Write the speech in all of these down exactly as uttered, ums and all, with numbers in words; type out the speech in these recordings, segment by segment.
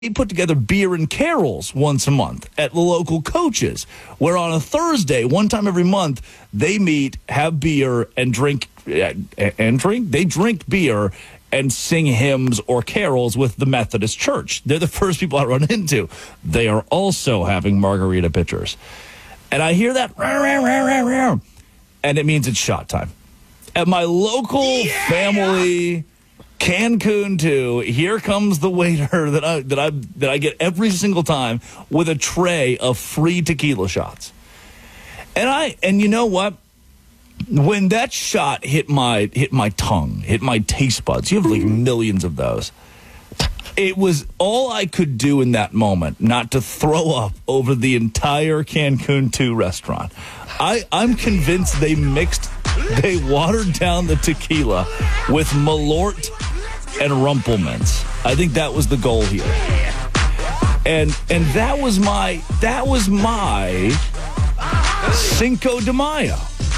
put together beer and carols once a month at the local coaches, where on a Thursday, one time every month, they meet, have beer, and drink, and drink? They drink beer and sing hymns or carols with the Methodist Church. They're the first people I run into. They are also having margarita pitchers. And I hear that, and it means it's shot time. At my local yeah! family Cancun two, here comes the waiter that I that I that I get every single time with a tray of free tequila shots. And I and you know what? When that shot hit my hit my tongue, hit my taste buds, you have like millions of those. It was all I could do in that moment not to throw up over the entire Cancun two restaurant. I, I'm convinced they mixed, they watered down the tequila with Malort and Rumpelmans. I think that was the goal here. And and that was my that was my Cinco de Mayo.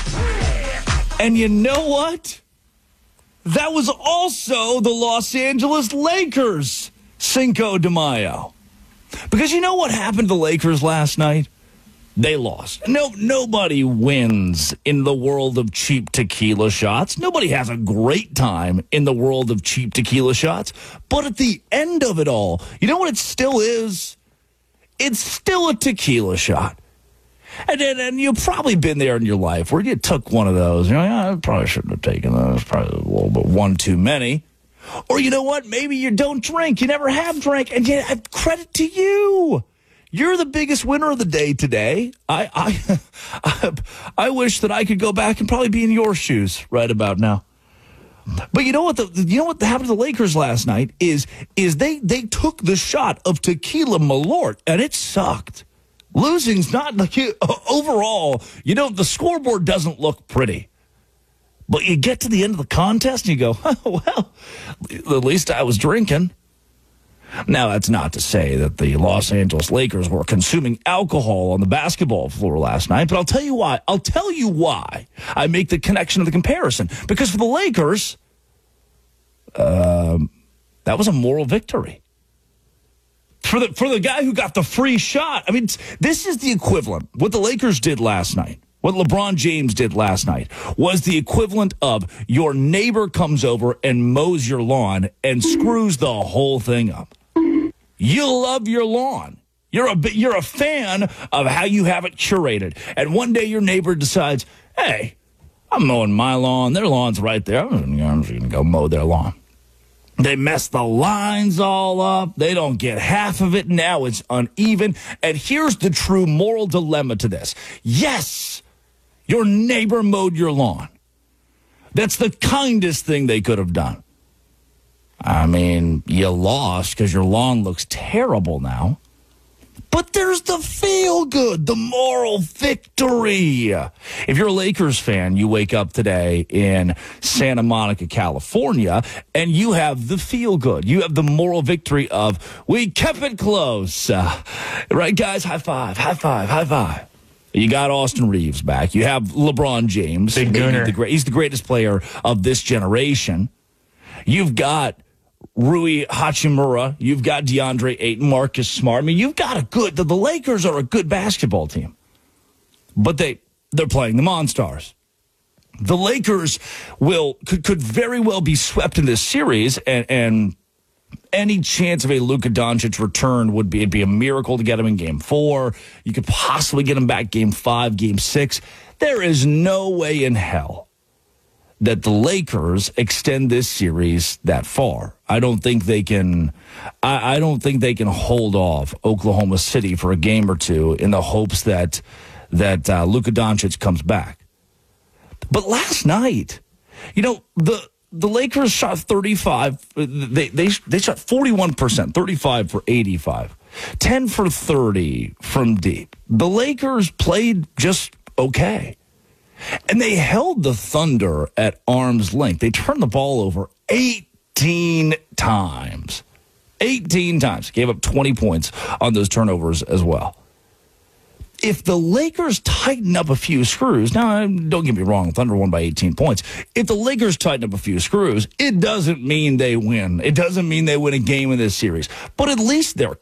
And you know what? That was also the Los Angeles Lakers Cinco de Mayo. Because you know what happened to the Lakers last night? They lost. No, nobody wins in the world of cheap tequila shots. Nobody has a great time in the world of cheap tequila shots. But at the end of it all, you know what it still is? It's still a tequila shot. And, and, and you've probably been there in your life where you took one of those. You're like, oh, I probably shouldn't have taken those. Probably a little bit one too many. Or you know what? Maybe you don't drink. You never have drank. And yet, credit to you. You're the biggest winner of the day today. I, I, I, I wish that I could go back and probably be in your shoes right about now. But you know what? The, you know what happened to the Lakers last night is is they they took the shot of tequila Malort and it sucked. Losing's not like you, overall. You know the scoreboard doesn't look pretty, but you get to the end of the contest and you go, oh, well, at least I was drinking. Now, that's not to say that the Los Angeles Lakers were consuming alcohol on the basketball floor last night, but I'll tell you why. I'll tell you why I make the connection of the comparison. Because for the Lakers, um, that was a moral victory. For the, for the guy who got the free shot, I mean, this is the equivalent. What the Lakers did last night, what LeBron James did last night, was the equivalent of your neighbor comes over and mows your lawn and screws the whole thing up. You love your lawn. You're a you're a fan of how you have it curated. And one day your neighbor decides, hey, I'm mowing my lawn. Their lawn's right there. I'm just going to go mow their lawn. They mess the lines all up. They don't get half of it. Now it's uneven. And here's the true moral dilemma to this. Yes, your neighbor mowed your lawn. That's the kindest thing they could have done. I mean, you lost because your lawn looks terrible now. But there's the feel good, the moral victory. If you're a Lakers fan, you wake up today in Santa Monica, California, and you have the feel good. You have the moral victory of, we kept it close. Uh, right, guys? High five, high five, high five. You got Austin Reeves back. You have LeBron James. Big gooner. The great, he's the greatest player of this generation. You've got Rui Hachimura, you've got DeAndre Ayton, Marcus Smart. I mean, you've got a good, the, the Lakers are a good basketball team. But they, they're playing the Monstars. The Lakers will, could, could very well be swept in this series, and, and any chance of a Luka Doncic return would be, it'd be a miracle to get him in game four. You could possibly get him back game five, game six. There is no way in hell that the Lakers extend this series that far. I don't think they can. I, I don't think they can hold off Oklahoma City for a game or two in the hopes that that uh, Luka Doncic comes back. But last night, you know, the the Lakers shot thirty-five. They they they shot forty-one percent, thirty-five for eighty-five, ten for thirty from deep. The Lakers played just okay. And they held the Thunder at arm's length. They turned the ball over eighteen times. eighteen times. Gave up twenty points on those turnovers as well. if the Lakers tighten up a few screws, now, don't get me wrong, Thunder won by eighteen points. If the Lakers tighten up a few screws, it doesn't mean they win. It doesn't mean they win a game in this series. But at least they're